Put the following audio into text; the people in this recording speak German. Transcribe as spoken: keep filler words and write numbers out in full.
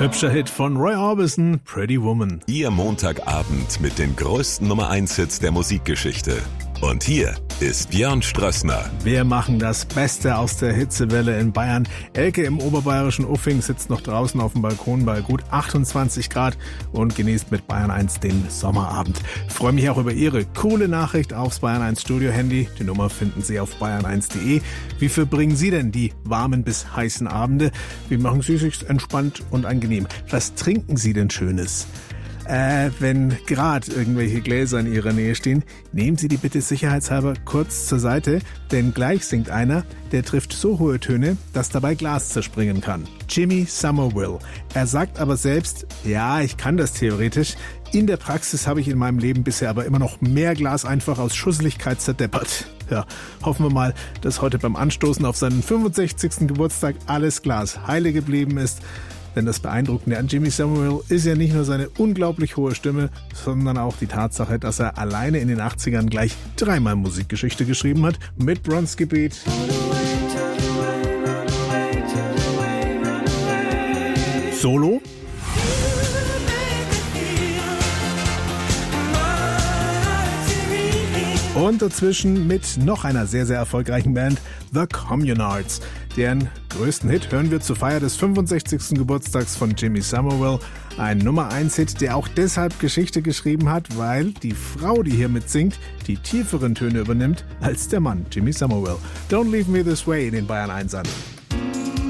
Hübscher Hit von Roy Orbison, Pretty Woman. Ihr Montagabend mit den größten Nummer eins Hits der Musikgeschichte. Und hier ist Björn Strössner. Wir machen das Beste aus der Hitzewelle in Bayern. Elke im oberbayerischen Uffing sitzt noch draußen auf dem Balkon bei gut achtundzwanzig Grad und genießt mit Bayern eins den Sommerabend. Ich freue mich auch über Ihre coole Nachricht aufs Bayern eins Studio-Handy. Die Nummer finden Sie auf bayern eins punkt de. Wie verbringen Sie denn die warmen bis heißen Abende? Wie machen Sie sich's entspannt und angenehm? Was trinken Sie denn Schönes? Äh, wenn gerade irgendwelche Gläser in Ihrer Nähe stehen, nehmen Sie die bitte sicherheitshalber kurz zur Seite, denn gleich singt einer, der trifft so hohe Töne, dass dabei Glas zerspringen kann. Jimmy Somerville. Er sagt aber selbst, ja, ich kann das theoretisch. In der Praxis habe ich in meinem Leben bisher aber immer noch mehr Glas einfach aus Schusseligkeit zerdeppert. Ja, hoffen wir mal, dass heute beim Anstoßen auf seinen fünfundsechzigsten Geburtstag alles Glas heile geblieben ist. Denn das Beeindruckende an Jimmy Somerville ist ja nicht nur seine unglaublich hohe Stimme, sondern auch die Tatsache, dass er alleine in den achtzigern gleich dreimal Musikgeschichte geschrieben hat, mit Bronski Beat, Solo und dazwischen mit noch einer sehr, sehr erfolgreichen Band, The Communards. Deren größten Hit hören wir zur Feier des fünfundsechzigsten Geburtstags von Jimmy Somerville. Ein Nummer eins Hit, der auch deshalb Geschichte geschrieben hat, weil die Frau, die hier mitsingt, die tieferen Töne übernimmt als der Mann, Jimmy Somerville. Don't Leave Me This Way in den Bayern eins an.